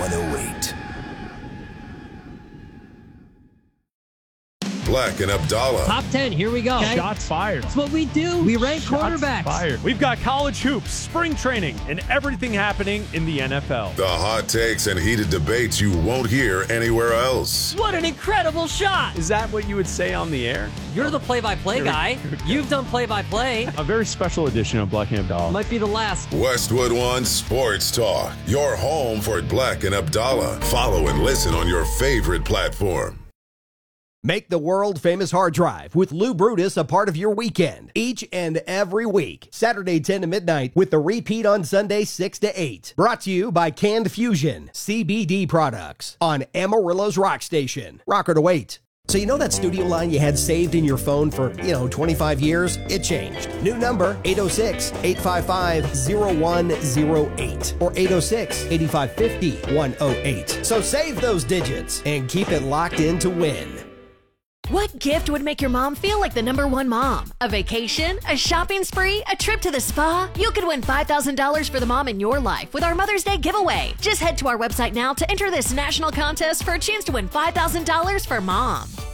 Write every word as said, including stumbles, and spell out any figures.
one oh eight. Black and Abdallah. Top ten, here we go. Okay. Shots fired. That's what we do. We rank Shots quarterbacks. fired. We've got college hoops, spring training, and everything happening in the N F L. The hot takes and heated debates you won't hear anywhere else. What an incredible shot. Is that what you would say on the air? You're the play-by-play Here we- guy. here we go. You've done play-by-play. A very special edition of Black and Abdallah. Might be the last. Westwood One Sports Talk. Your home for Black and Abdallah. Follow and listen on your favorite platform. Make the world-famous hard drive with Lou Brutus a part of your weekend each and every week. Saturday ten to midnight with the repeat on Sunday six to eight. Brought to you by Canned Fusion, C B D products on Amarillo's Rock Station. Rocker to wait. So you know that studio line you had saved in your phone for, you know, twenty-five years? It changed. New number, eight oh six, eight five five, oh one oh eight or eight oh six, eight five five oh, one oh eight. So save those digits and keep it locked in to win. What gift would make your mom feel like the number one mom? A vacation? A shopping spree? A trip to the spa? You could win five thousand dollars for the mom in your life with our Mother's Day giveaway. Just head to our website now to enter this national contest for a chance to win five thousand dollars for mom.